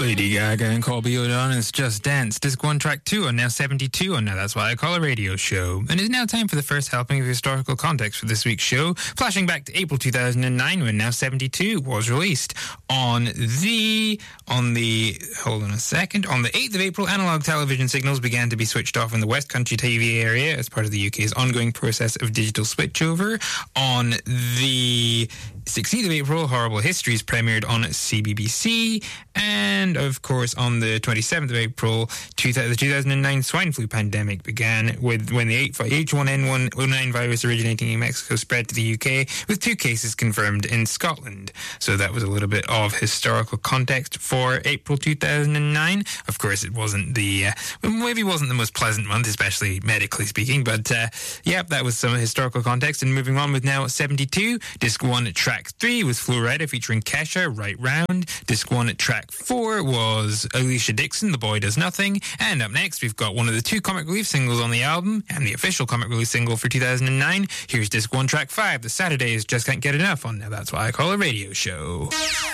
Lady Gaga and Colby O'Donnell's Just Dance, Disc 1, Track 2 on Now 72 on Now That's Why I Call a Radio Show. And it's now time for the first helping of historical context for this week's show, flashing back to April 2009 when Now 72 was released. On the 8th of April, analogue television signals began to be switched off in the West Country TV area as part of the UK's ongoing process of digital switchover. On the 16th of April, Horrible Histories premiered on CBBC. And, of course, on the 27th of April, the 2009 swine flu pandemic began when the H1N1 virus originating in Mexico spread to the UK, with 2 cases confirmed in Scotland. So that was a little bit of historical context for April 2009. Of course, it wasn't maybe wasn't the most pleasant month, especially medically speaking, but that was some historical context. And moving on with Now 72, Disc 1 Track 3 was Florida featuring Kesha, Right Round. Disc 1 Track 4 was Alicia Dixon, The Boy Does Nothing. And up next, we've got one of the 2 comic relief singles on the album, and the official comic relief single for 2009. Here's Disc 1 Track 5, The Saturdays Just Can't Get Enough on Now That's Why I Call a Radio Show.